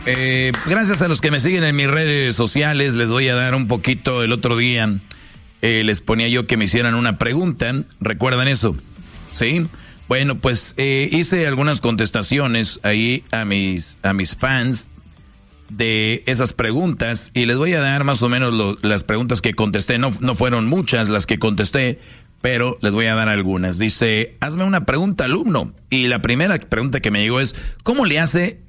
Gracias a los que me siguen en mis redes sociales, les voy a dar un poquito. El otro día les ponía yo que me hicieran una pregunta. ¿Recuerdan eso? ¿Sí? Bueno, pues hice algunas contestaciones ahí a mis fans de esas preguntas y les voy a dar más o menos las preguntas que contesté. No fueron muchas las que contesté, pero les voy a dar algunas. Dice, hazme una pregunta, alumno. Y la primera pregunta que me llegó es, ¿cómo le hace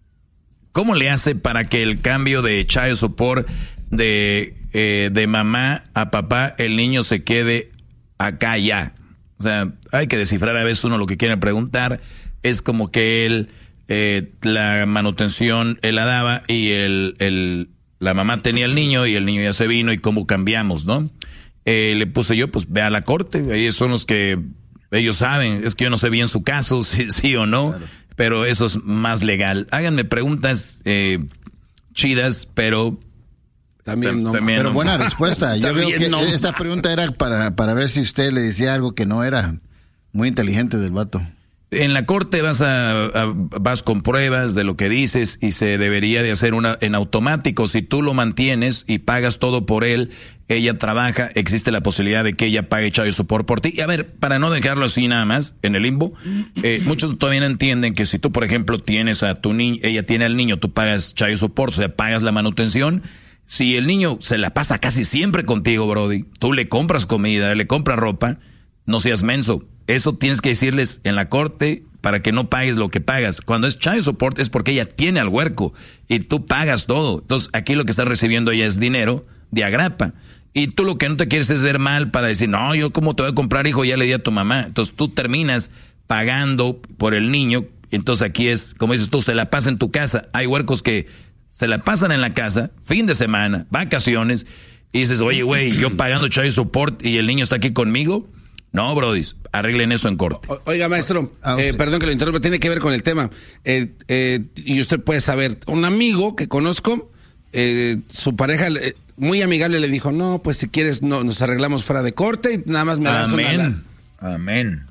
para que el cambio de child support de mamá a papá, el niño se quede acá ya? O sea, hay que descifrar a veces uno lo que quiere preguntar. Es como que él, la manutención, él la daba y la mamá tenía el niño y el niño ya se vino y cómo cambiamos, ¿no? Le puse yo, pues ve a la corte, ellos son los que, ellos saben, es que yo no sé bien su caso, sí o no, claro. Pero eso es más legal. Háganme preguntas chidas, pero... También no. Pero buena respuesta. Yo veo que esta pregunta era para ver si usted le decía algo que no era muy inteligente del vato. En la corte vas con pruebas de lo que dices y se debería de hacer en automático. Si tú lo mantienes y pagas todo por él, ella trabaja, existe la posibilidad de que ella pague child support por ti. Y a ver, para no dejarlo así nada más, en el limbo, muchos todavía no entienden que si tú, por ejemplo, tienes a tu niño, ella tiene al niño, tú pagas child support, o sea, pagas la manutención. Si el niño se la pasa casi siempre contigo, brody, tú le compras comida, le compras ropa, no seas menso. Eso tienes que decirles en la corte para que no pagues lo que pagas. Cuando es child support es porque ella tiene al huerco y tú pagas todo. Entonces aquí lo que estás recibiendo ella es dinero de agrapa. Y tú lo que no te quieres es ver mal para decir, no, yo cómo te voy a comprar, hijo, ya le di a tu mamá. Entonces tú terminas pagando por el niño. Entonces aquí es, como dices tú, se la pasa en tu casa. Hay huercos que se la pasan en la casa, fin de semana, vacaciones, y dices, oye, güey, yo pagando child support y el niño está aquí conmigo. No, brodis, arreglen eso en corte. Oiga, maestro, perdón que lo interrumpa, tiene que ver con el tema. Y usted puede saber, un amigo que conozco, su pareja muy amigable le dijo, no, pues si quieres nos arreglamos fuera de corte y nada más me das una... Amén.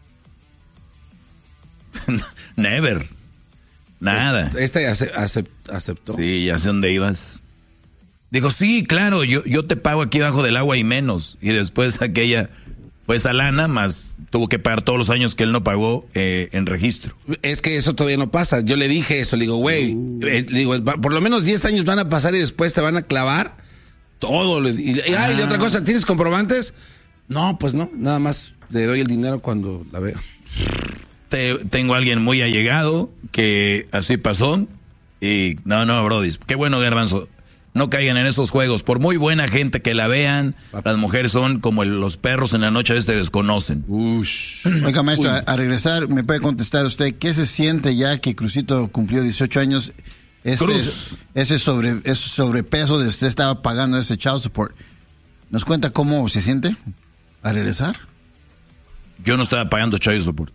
Never. Nada. Aceptó. Sí, ya sé dónde ibas. Digo, sí, claro, yo te pago aquí bajo del agua y menos. Y después aquella... Pues a lana, más tuvo que pagar todos los años que él no pagó en registro. Es que eso todavía no pasa. Yo le dije eso, le digo, güey, por lo menos 10 años van a pasar y después te van a clavar todo. Y otra cosa, ¿tienes comprobantes? No, pues no, nada más le doy el dinero cuando la veo. Tengo a alguien muy allegado que así pasó y no, brody, qué bueno, Garbanzo. No caigan en esos juegos. Por muy buena gente que la vean, las mujeres son como los perros en la noche desconocen. Oiga, maestro, a regresar, ¿me puede contestar usted qué se siente ya que Crucito cumplió 18 años? Ese sobrepeso de usted estaba pagando ese child support. ¿Nos cuenta cómo se siente a regresar? Yo no estaba pagando child support.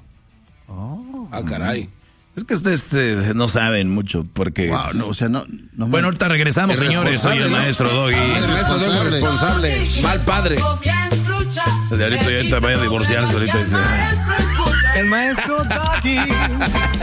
Caray. Es que ustedes no saben mucho porque... Wow, no, o sea, no bueno, ahorita regresamos, señores. Soy el maestro Doggy. El maestro Doggy responsable. Mal padre. Desde ahorita vaya a divorciarse. Ahorita dice... El maestro Doggy.